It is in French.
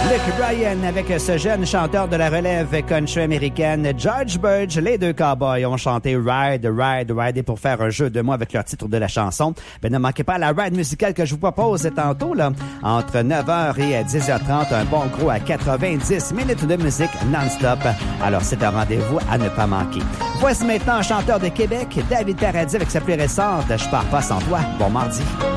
Luke Bryan avec ce jeune chanteur de la relève country américaine, George Burge. Les deux cowboys ont chanté Ride, Ride, Ride. Et pour faire un jeu de mots avec leur titre de la chanson, ne manquez pas la ride musicale que je vous propose tantôt, là, entre 9h et 10h30. Un bon gros à 90 minutes de musique non-stop. Alors, c'est un rendez-vous à ne pas manquer. Voici maintenant un chanteur de Québec, David Paradis, avec sa plus récente « Je pars pas sans toi ». Bon mardi.